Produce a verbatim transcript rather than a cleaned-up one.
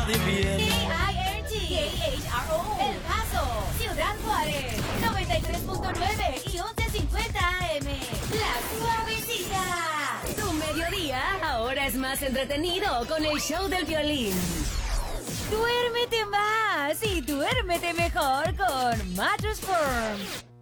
de bien. D I R T K H R O El Paso, Ciudad Juárez, noventa y tres punto nueve y once cincuenta A M. La Suavecita. Tu mediodía ahora es más entretenido con el show del violín. Duérmete más y duérmete mejor con Mattress Firm.